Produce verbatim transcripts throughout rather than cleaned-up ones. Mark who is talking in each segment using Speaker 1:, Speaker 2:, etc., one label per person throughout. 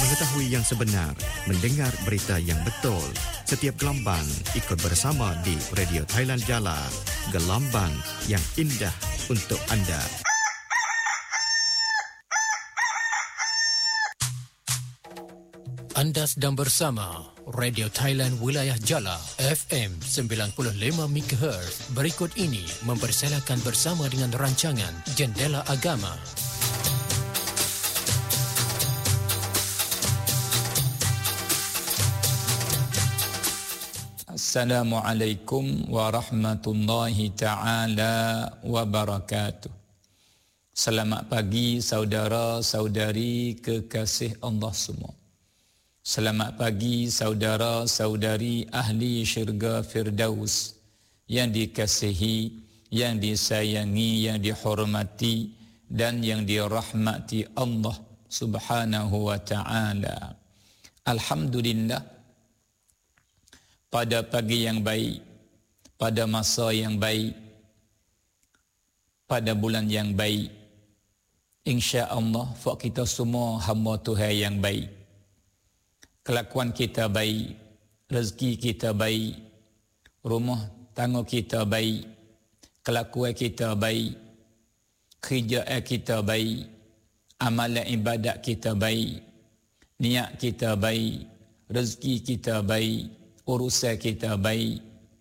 Speaker 1: Mengetahui yang sebenar, mendengar berita yang betul. Setiap gelombang ikut bersama di Radio Thailand Jala. Gelombang yang indah untuk anda.
Speaker 2: Anda sedang bersama Radio Thailand Wilayah Jala F M sembilan puluh lima megahertz. Berikut ini mempersilakan bersama dengan rancangan Jendela Agama.
Speaker 3: Assalamualaikum warahmatullahi ta'ala wabarakatuh. Selamat pagi saudara-saudari kekasih Allah semua. Selamat pagi saudara-saudari ahli syurga Firdaus yang dikasihi, yang disayangi, yang dihormati dan yang dirahmati Allah Subhanahu wa ta'ala. Alhamdulillah, pada pagi yang baik, pada masa yang baik, pada bulan yang baik, insya-Allah fak kita semua hamba Tuhan yang baik. Kelakuan kita baik, rezeki kita baik, rumah tangga kita baik, kelakuan kita baik, kerjaan kita baik, amalan ibadat kita baik, niat kita baik, rezeki kita baik, urusan kita baik,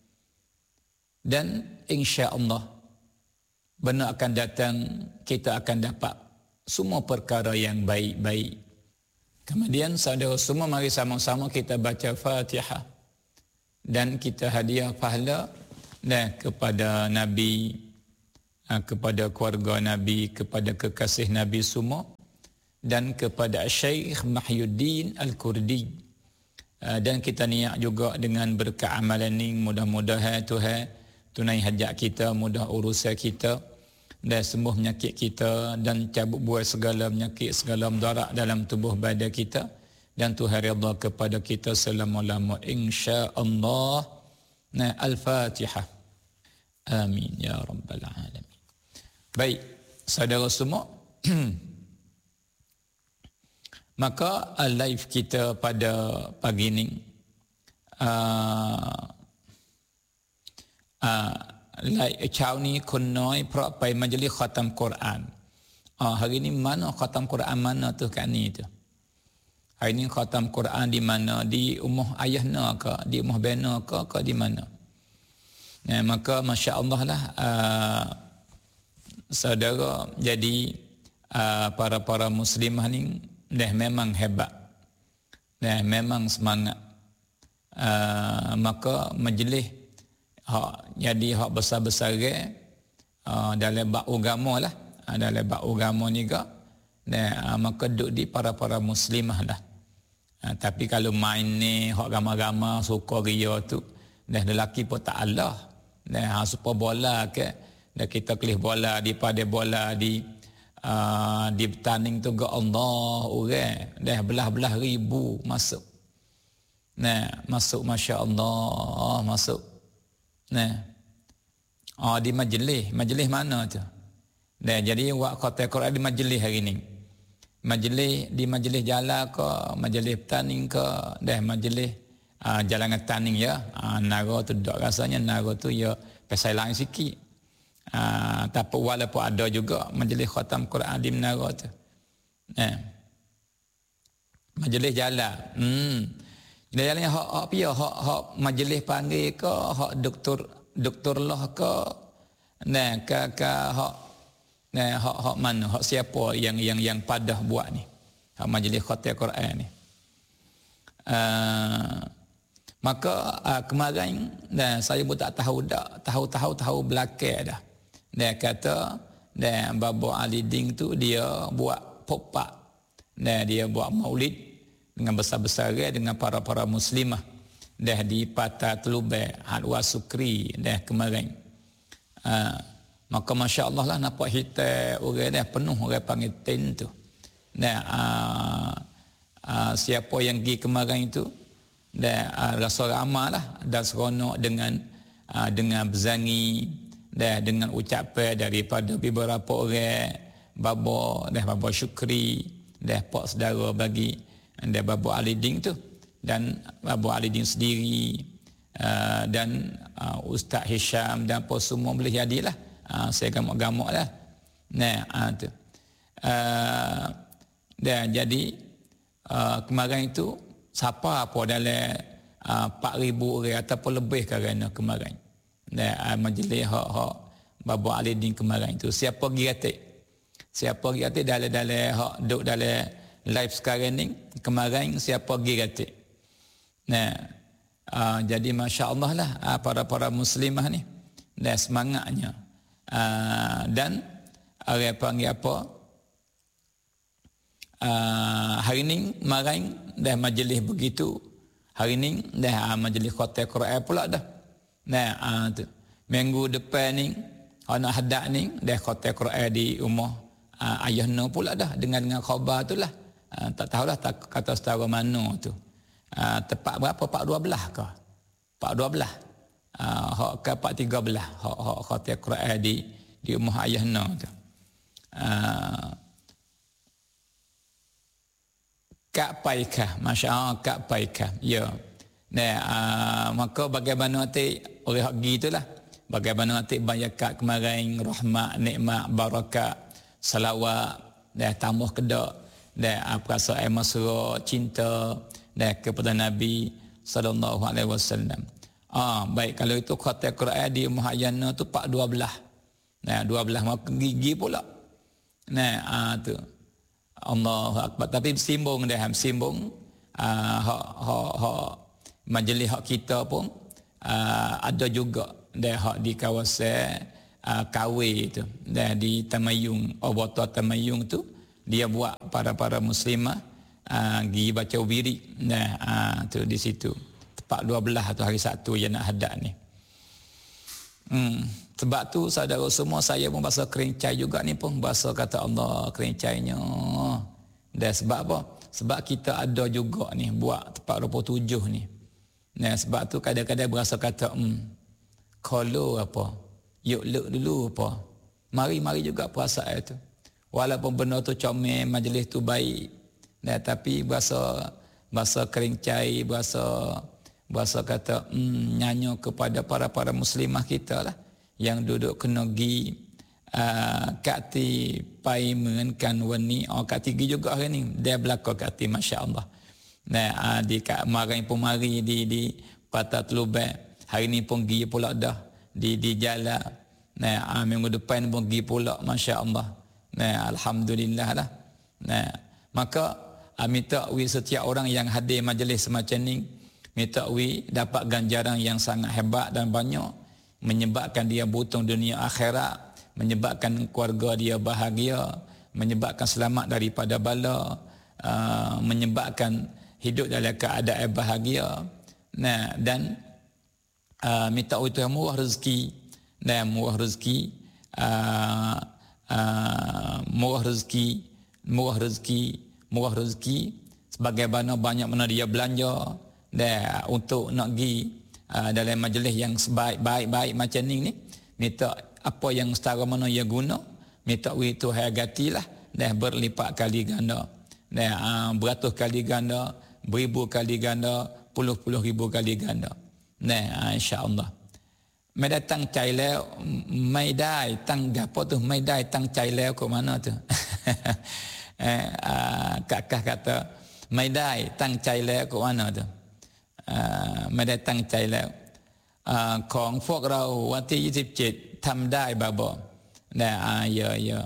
Speaker 3: dan insya-Allah benar akan datang kita akan dapat semua perkara yang baik-baik. Kemudian saudara semua, mari sama-sama kita baca Fatihah dan kita hadiah pahala dan kepada Nabi, kepada keluarga Nabi, kepada kekasih Nabi semua, dan kepada Syekh Mahyuddin Al-Kurdi. Dan kita niat juga dengan berkat amalan ni, mudah-mudahan Tuhan tunai hajat kita, mudah urusan kita dan sembuh penyakit kita dan cabut buai segala penyakit, segala mudarat dalam tubuh badan kita, dan Tuhan redha kepada kita selama-lama insya-Allah. Nah, Al-Fatihah. Amin ya rabbal alamin. Baik, saudara semua, maka live kita pada pagi ini uh, uh, live chau ni kun noi pra pai majlis khatam Quran. Uh, hari ni mana khatam Quran mana tu kat ni tu? Hari ni khatam Quran di mana? Di rumah ayahna ke? Di rumah bena ke? Ke di mana? Nah, maka masya-Allah lah uh, saudara, jadi uh, para-para muslimah ni dah memang hebat, dah memang semangat. Uh, maka majlis hak jadi hak besar-besar uh, dalam bab agama lah, uh, dalam bab agama ni ga, uh, maka duduk di para-para muslimah lah. Uh, tapi kalau main ni hak agama-agama suka ria tu, dah lelaki pun tak Allah, dah supaya bola ke, dah kita kelih bola di pada bola di Uh, di bertanding tu ga Allah orang dah belah-belah ribu masuk. Nah, masuk masya-Allah, masuk. Nah. Oh, di majlis, majlis mana tu? Dah jadi wak kata Quran di majlis hari ni. Majlis di majlis jala ke, majlis bertanding ke, dah majlis uh, jalan bertanding ya. Uh, nara tu dak rasanya nara tu ya pasal lain sikit. Uh, tapi walaupun ada juga majlis khatam Quran di menara tu. Eh. Majlis jalan. Hmm. Jalan hak hak pia hak hak majlis panggil ke, hak doktor doktor lah ke. Nah, ke ke hak nah hak hak mana? Hak siapa yang yang yang padah buat ni? Hak majlis khatam Quran ni. Uh, maka uh, kemarin nah saya pun tak tahu dak, tahu-tahu tahu belakang dah. Dia kata, dan Baba Ali Ding tu dia buat pop-up, dan dia buat maulid dengan besar-besar dengan para-para muslimah dah di Patah Telubek, Hadwa Sukri dah kemarin. Uh, maka masya-Allah lah nampak hitam orang dah penuh orang panggil ten tu. Dan uh, uh, siapa yang pergi kemarin itu dan uh, rasa ramai lah dan seronok dengan uh, dengan berzangi dan dengan ucapan daripada beberapa orang baba dan baba Syukri dan pak saudara bagi dan Babu Alidin tu, dan Babu Alidin sendiri uh, dan uh, Ustaz Hisham dan apa semua boleh jadilah. Uh, saya gamak-gamak lah. Nah, uh, tu. Uh, dan jadi uh, kemarin itu siapa apa dalam uh, empat ribu orang ataupun lebih kerana kemarin. Dan uh, majlis hak-hak Babu Alidin kemarin itu. Siapa giratik? Siapa giratik dalam-dalam hak duk dalam live sekarang ni, kemarin siapa giratik? Nah, uh, jadi masya-Allah lah uh, para-para muslimah ni dan semangatnya. Uh, dan orang panggil apa? Uh, hari ni kemarin dah majlis begitu. Hari ni dah uh, majlis khatam Quran pula dah. Nah, uh, tu. Minggu depan ni anak hadak ni dah khatam Quran di rumah uh, ayah no pula dah dengan dengan khabar tu lah. Uh, tak tahulah tak kata setara mana tu. Uh, tepat berapa? Pak dua belas ke? Pak dua belas. Uh, hak ke Pak tiga belas. Hak hak khatam Quran di di rumah ayah no tu. Uh, Kak Paikah, masya-Allah Kak Paikah. Ya. Nah, uh, maka bagaimana ti orang hak gitulah. Bagaimana ti banyak kemarin rahmat, nikmat, barakat, salawat dan tambah kedak dan uh, perasaan mesra, cinta dan kepada Nabi sallallahu alaihi wasallam. Ah, baik kalau itu khatam Quran di Muhayyana tu pak dua belas. Nah, dua belas maka gigi pula. Nah, ah tu. Allahu akbar. Tapi simbung dah, simbung ah hak hak hak majlis hak kita pun ah, ada juga dah hak di kawasan ah, Kawe tu. Dah di Tamayung, Obata Tamayung tu dia buat para-para muslimah ah, pergi baca wirid. Nah, ah, tu di situ. Tepat dua belas tu hari Sabtu yang nak hadap ni. Hmm. Sebab tu saudara semua saya pun bahasa kerincai juga ni pun bahasa kata Allah kerincainya. Dan sebab apa? Sebab kita ada juga ni buat tepat dua puluh tujuh ni. Nah, sebab tu kadang-kadang berasa kata hmm, kalau apa? Yuk luk dulu apa? Mari-mari juga perasaan tu. Walaupun benda tu comel, majlis tu baik. Nah, tapi berasa bahasa kerincai, berasa bahasa kata hmm, nyanyi kepada para-para muslimah kita lah yang duduk kena gi uh, kati pai mengenkan wani oh kati gi juga hari ni dia belaka kati masya-Allah. Nah uh, di kat marai pun mari di di Patah Telubek hari ni pun gi pula dah di di jalan. Nah uh, minggu depan pun gi pula masya-Allah. Nah alhamdulillah lah. Nah maka uh, minta wi setiap orang yang hadir majlis semacam ni minta wi dapat ganjaran yang sangat hebat dan banyak, menyebabkan dia beruntung dunia akhirat, menyebabkan keluarga dia bahagia, menyebabkan selamat daripada bala, uh, menyebabkan hidup dalam keadaan bahagia. Nah, dan uh, minta Allah Tuhan murah rezeki dan murah rezeki uh, uh, murah rezeki murah rezeki murah rezeki sebagaimana banyak mana dia belanja dan untuk nak pergi Uh, dalam majlis yang sebaik-baik macam ni ni minta apa yang setara mana ia guna minta itu hargatilah dan berlipat kali ganda dan uh, beratus kali ganda beribu kali ganda puluh-puluh ribu kali ganda nah uh, insya-Allah mai datang cai leo mai dai tang gapo tu mai dai tang cai leo ke mana tu eh uh, kakak kata mai dai tang cai leo ke mana tuไม่ได้ตั้งใจแล้วของพวกเราวันที่ยี่สิบเจ็ดทำได้บ่บ่nah uh, ya ya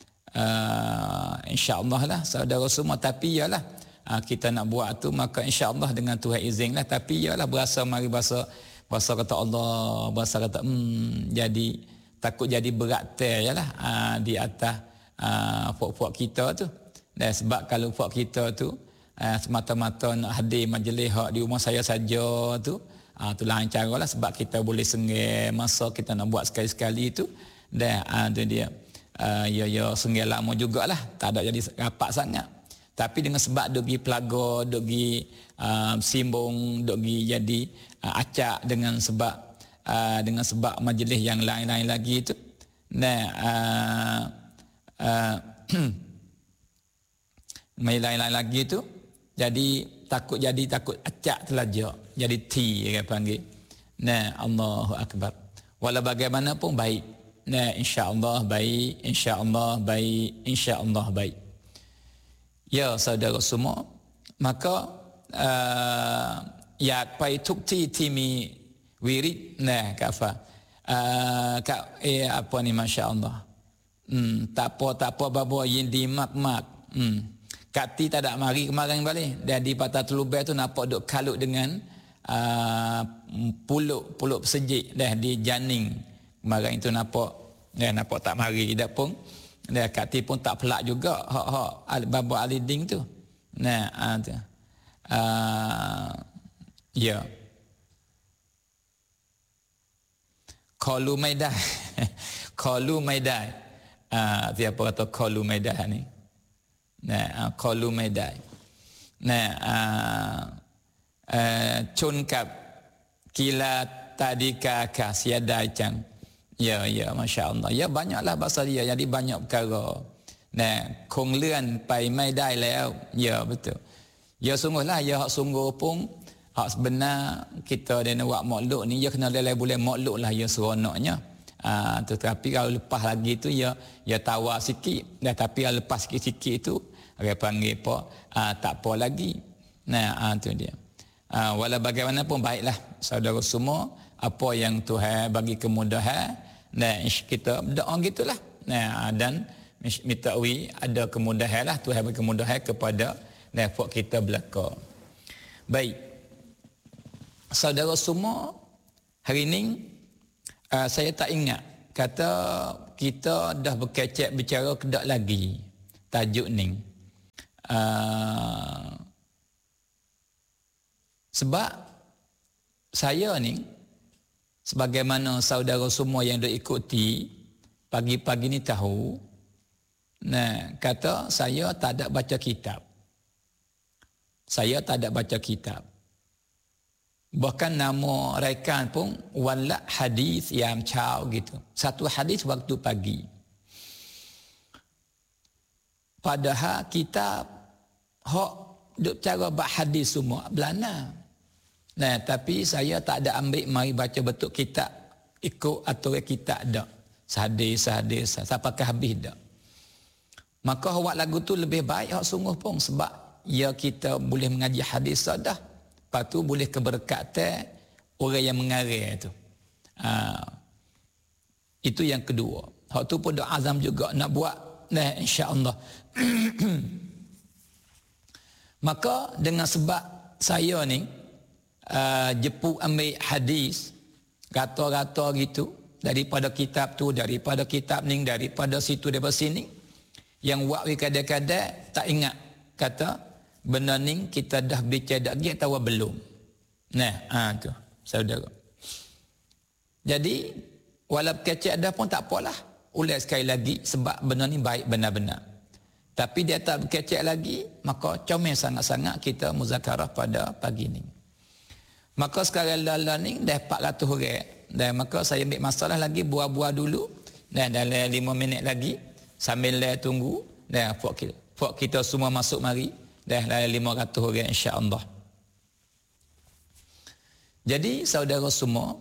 Speaker 3: uh, insyaallah lah saudara semua tapi yalah uh, kita nak buat tu maka insyaallah dengan Tuhan izinlah tapi yalah berasa mari bahasa bahasa kata Allah bahasa kata hmm, jadi takut jadi berat teh yalah uh, di atas uh, puak-puak kita tu dan sebab kalau puak kita tu Uh, semata-mata nak hadir majlis hak di rumah saya saja tu uh, tu lain caralah sebab kita boleh senggel masa kita nak buat sekali-sekali tu dan uh, tu dia uh, ya ya senggel lama jugalah tak ada jadi rapat sangat tapi dengan sebab duk pergi pelaga duk pergi uh, simbong duk pergi jadi uh, acak dengan sebab uh, dengan sebab majlis yang lain-lain lagi tu dan uh, uh, mai lain-lain lagi tu Jadi takut jadi takut acak telajak. Jadi T dia panggil. Nah, Allahu Akbar. Walau bagaimanapun baik. Nah, insya-Allah baik, insya-Allah baik, insya-Allah baik. Ya, saudara semua, maka uh, ya pai tukti timi wirid nah kafa. Uh, ka eh apa ni masya-Allah. Hmm, tak apa tak apa babo yin di mak-mak. Hmm. Kati tak ada mari kemarin balik. Dan di patah telubel tu nampak duk kalut dengan uh, puluk-puluk sejik dah di janing. Kemarin itu nampak ya nampak tak mari dak pun. Dah kati pun tak pelak juga hak-hak babo aliding tu. Nah, ah tu. Uh, ya. Qalu maidah. Qalu maidah. Ah siapa kata qalu maidah ni? Nah, qalu maidah. Nah, ah uh, chun kap kila tadika ka siadai chang. Ya, ya, masya-Allah. Ya banyaklah bahasa dia. Jadi banyak perkara. Nah, kong lươn pai mai dai leo. Ya, betul. Ya sungguhlah ya hak sungguh pun hak sebenar kita dan buat makhluk ni ya kena lelai boleh makhluk lah ya seronoknya. Ah, tetapi kalau lepas lagi tu ya ya tawar sikit. Dah tapi kalau lepas sikit-sikit tu dia panggil apa? Ah, tak apa lagi. Nah, ah, tu dia. Ah, walau bagaimanapun baiklah saudara semua, apa yang Tuhan bagi kemudahan, nah kita berdoa gitulah. Nah, dan mitawi ada kemudahan lah, Tuhan bagi kemudahan kepada nafak kita belaka. Baik. Saudara semua, hari ini uh, saya tak ingat kata kita dah berkecek bicara kedak lagi tajuk ni. Uh, sebab saya ni sebagaimana saudara semua yang dah ikuti pagi-pagi ni tahu, nah kata saya tak ada baca kitab. Saya tak ada baca kitab. Bahkan nama rekan pun wala hadis yang caw gitu. Satu hadis waktu pagi. Padahal kitab hok duk cara bab hadis semua belana. Nah, tapi saya tak ada ambil mari baca betul kitab ikut atau kitab dak. Sehadis sehadis sampai ke habis dak. Maka awak lagu tu lebih baik hak sungguh pun sebab ya kita boleh mengaji hadis dah. Lepas tu boleh keberkatan orang yang mengarang tu. Ha, itu yang kedua. Hak tu pun dah azam juga nak buat. Nah, insya-Allah. Maka dengan sebab saya ni uh, jepuk ambil hadis kata-kata gitu daripada kitab tu, daripada kitab ni, daripada situ, daripada sini, yang buat kadang-kadang tak ingat kata benda ni kita dah bicara lagi atau belum. Nah, ah tu saudara. Jadi walau kecek dah pun tak apalah. Ulas sekali lagi sebab benda ni baik benar-benar. Tapi dia tak kecek lagi, maka comel sangat-sangat kita muzakarah pada pagi ni. Maka sekarang dalam ni dah empat ratus orang. Dan maka saya ambil masalah lagi buah-buah dulu. Dan dalam lima minit lagi sambil dia tunggu dan puak kita, puak kita semua masuk mari. Dah dalam lima ratus orang insya-Allah. Jadi saudara semua,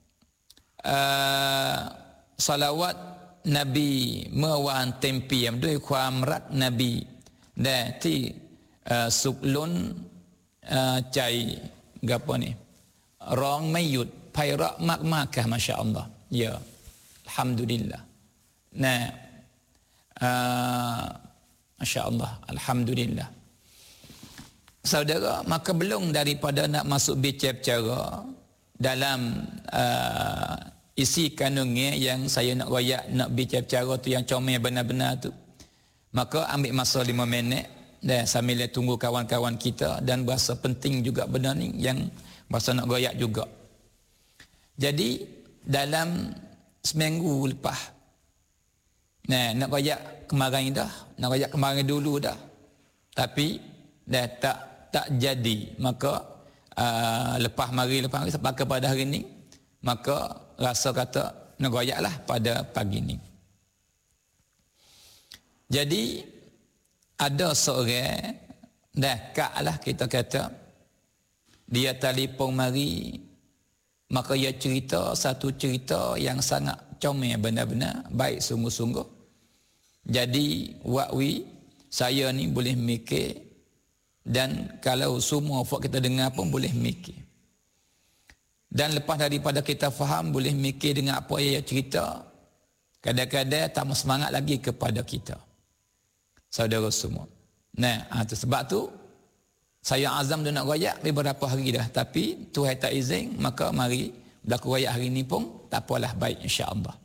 Speaker 3: uh, salawat Nabi mewan tempi yang doiความรัก Nabi ได้ที่สุขล้นใจgapo ni ร้องไม่หยุดไพเราะมากๆค่ะมาชาอัลลอฮ์ya alhamdulillah. Nah uh, masya-Allah alhamdulillah. Saudara, maka belum daripada nak masuk bicara dalam uh, isi kandungnya yang saya nak royak, nak bicara tu yang comel benar-benar tu, maka ambil masa lima minit dan sambil tunggu kawan-kawan kita dan berasa penting juga benda ni yang berasa nak royak juga. Jadi dalam seminggu lepas, nah nak royak kemarin dah, nak royak kemarin dulu dah, tapi dah tak tak jadi, maka uh, lepas mari lepas mari sampai kepada hari ni, maka rasa kata nak royaklah pada pagi ni. Jadi ada seorang Dah kak lah kita kata. Dia telefon mari. Maka ia cerita satu cerita yang sangat comel benar-benar. Baik sungguh-sungguh. Jadi wakwi saya ni boleh mikir. Dan kalau semua fak kita dengar pun boleh mikir. Dan lepas daripada kita faham boleh mikir dengan apa yang ia cerita. Kadang-kadang tambah semangat lagi kepada kita. Saudara semua. Nah, ha, tu sebab tu saya azam dia nak royak beberapa hari dah, tapi Tuhan tak izin, maka mari berlaku royak hari ni pun tak apalah, baik insya-Allah.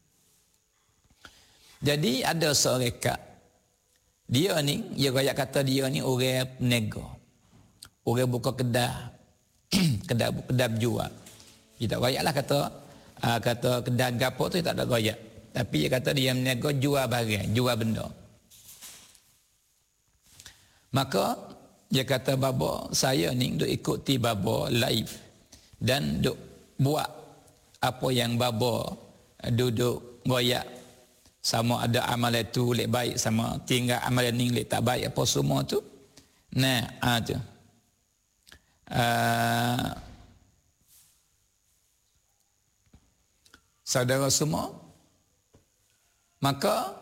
Speaker 3: Jadi ada seorang kak, dia ni, dia royak kata dia ni orang peniaga. Orang buka kedai, kedai kedai jual. Kita royaklah kata uh, kata kedai gapo tu tak ada royak. Tapi dia kata dia meniaga jual barang, jual benda. Maka dia kata baba saya ni duk ikuti baba live dan duk buat apa yang baba duduk royak, sama ada amalan tu lek baik, sama tinggal amalan ni lek tak baik apa semua tu. Nah, ah tu. Uh, saudara semua, maka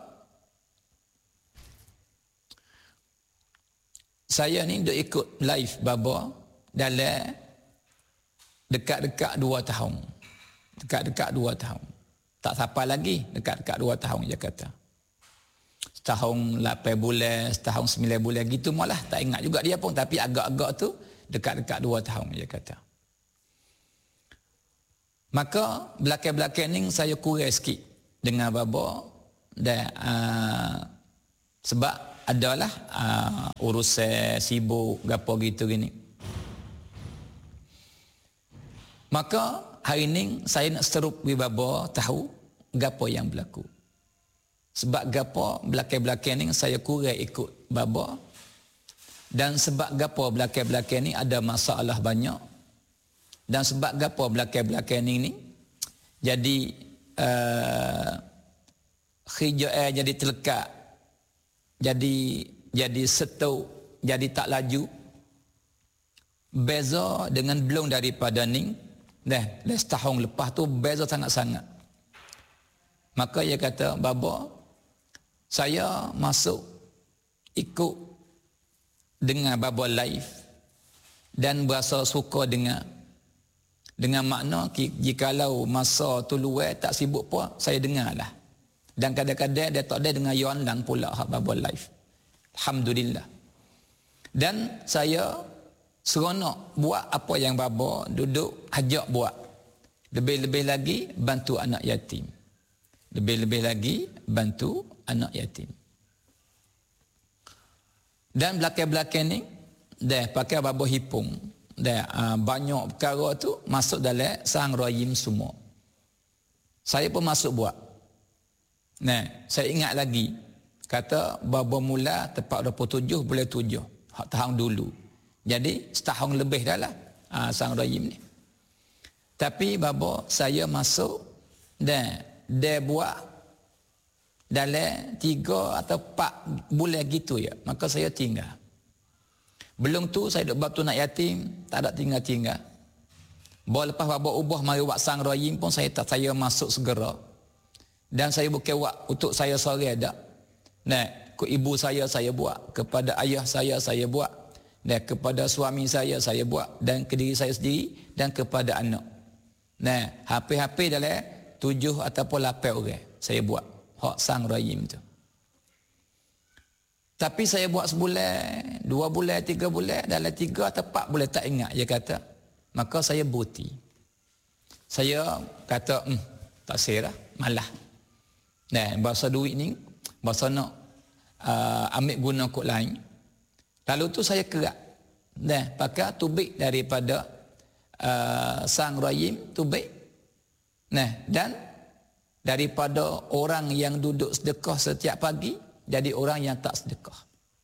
Speaker 3: saya ni duk ikut live baba dalam dekat-dekat dua tahun. Dekat-dekat dua tahun. Tak sampai lagi dekat-dekat dua tahun dia kata. Setahun lapan bulan, setahun sembilan bulan gitu malah tak ingat juga dia pun, tapi agak-agak tu dekat-dekat dua tahun dia kata. Maka belakang-belakang ni saya kurang sikit dengan baba dan uh, sebab adalah uh, urusan sibuk gapo gitu gini. Maka hari ni saya nak serup bi baba tahu gapo yang berlaku. Sebab gapo belakang-belakang ni saya kurang ikut baba. Dan sebab gapo belakang-belakang ni ada masalah banyak. Dan sebab gapo belakang-belakang ni ni jadi uh, khijah jadi terlekat. Jadi jadi setu, jadi tak laju. Beza dengan belum daripada ni, dah setahun lepas tu beza sangat-sangat. Maka dia kata, baba, saya masuk ikut dengan baba live dan berasa suka dengan dengan makna jikalau masa tu luar tak sibuk pun saya dengarlah. Dan kadang-kadang dia tak ada dengan Yon Lang pula hak baba live. Alhamdulillah. Dan saya seronok buat apa yang baba duduk ajak buat. Lebih-lebih lagi bantu anak yatim. Lebih-lebih lagi bantu anak yatim. Dan belakang-belakang ni dah pakai baba hipung. Dah uh, banyak perkara tu masuk dalam sang royim semua. Saya pun masuk buat. Nah, saya ingat lagi kata baba mula tepat dua puluh tujuh bulan tujuh hak tahun dulu. Jadi setahun lebih dah lah aa, sang royim ni. Tapi baba saya masuk dan dia buat dalam tiga atau empat bulan gitu ya. Maka saya tinggal. Belum tu saya duk batu nak yatim, tak ada tinggal-tinggal. Bawa lepas baba ubah mari buat sang royim pun saya tak saya masuk segera. Dan saya bukan buat untuk saya seorang dak. Nah, ke ibu saya saya buat, kepada ayah saya saya buat, dan kepada suami saya saya buat, dan ke diri saya sendiri dan kepada anak. Nah, H P-H P dalam tujuh ataupun lapan orang saya buat hak sang royim tu. Tapi saya buat sebulan, dua bulan, tiga bulan, dalam tiga atau empat bulan tak ingat dia kata. Maka saya buti. Saya kata, hmm, tak serah, malah. Nah, bahasa duit ni, bahasa nak uh, ambil guna kod lain. Lalu tu saya kerak. Nah, pakai tubik daripada uh, sang royim, tubik. Nah, dan daripada orang yang duduk sedekah setiap pagi, jadi orang yang tak sedekah.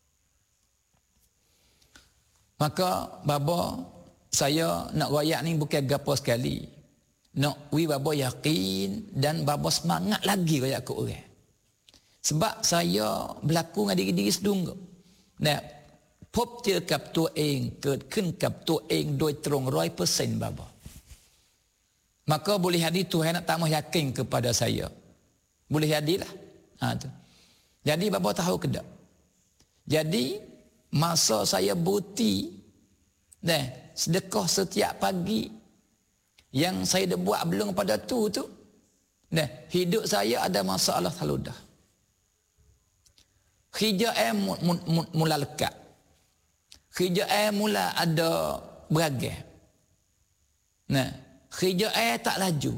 Speaker 3: Maka baba saya nak royak ni bukan gapo sekali. Nak wi baba yakin dan baba semangat lagi royak ke orang. Sebab saya berlaku dengan diri-diri sedunggu. Nah, พบเจอกับตัวเองเกิดขึ้นกับตัวเองโดยตรงร้อยเปอร์เซ็นต์ Bapa. Maka boleh jadi Tuhan nak tambah yakin kepada saya. Boleh jadilah. Ha, tu. Jadi Bapa tahu ke tak? Jadi masa saya buti, nah, sedekah setiap pagi yang saya dah buat belum pada tu tu, nah, hidup saya ada masalah selalu dah. Hijau mula lekat. Hijau mula ada beragam. Nah, hijau tak laju.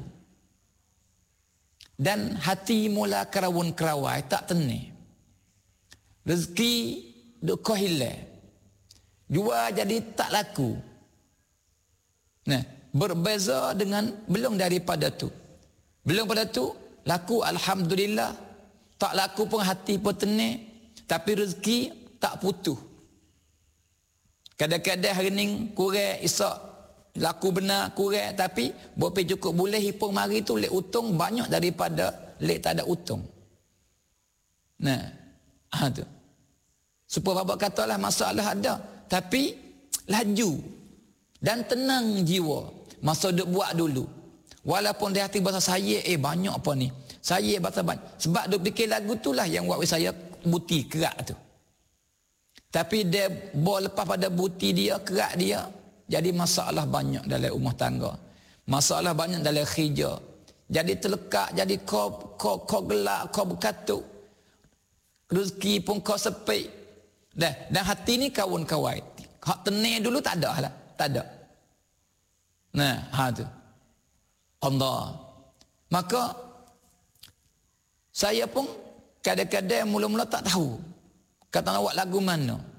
Speaker 3: Dan hati mula kerawun-kerawai tak tenang. Rezeki duk kau hilang. Jual jadi tak laku. Nah, berbeza dengan belum daripada tu. Belum pada tu laku alhamdulillah. Tak laku pun hati pun tenang. Tapi rezeki tak putus. Kadang-kadang hari ni kurang isak laku benar kurang, tapi berapa cukup boleh hipung mari tu lek untung banyak daripada lek tak ada untung. Nah, ha tu. Supaya Bapak katalah masalah ada, tapi laju dan tenang jiwa. Masa duk buat dulu. Walaupun di hati bahasa saya eh banyak apa ni. Saya bahasa banyak. Sebab duk fikir lagu tu lah yang buat saya buti kerak tu. Tapi dia boleh lepas pada buti dia, kerak dia, jadi masalah banyak dalam rumah tangga. Masalah banyak dalam kerja. Jadi terlekat, jadi kau kau kau gelak, kau berkatuk. Rezeki pun kau sepik. Dah, dan hati ni kawan-kawan. Hak tenang dulu tak ada lah, tak ada. Nah, ha tu. Allah. Maka saya pun kadang-kadang mula-mula tak tahu kata nak buat lagu mana.